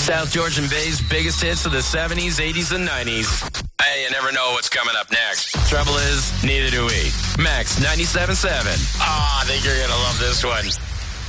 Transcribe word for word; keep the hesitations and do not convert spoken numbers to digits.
South Georgian Bay's biggest hits of the seventies, eighties, and nineties. Hey, you never know what's coming up next. Trouble is, neither do we. Max ninety-seven point seven. Ah, I think you're going to love this one.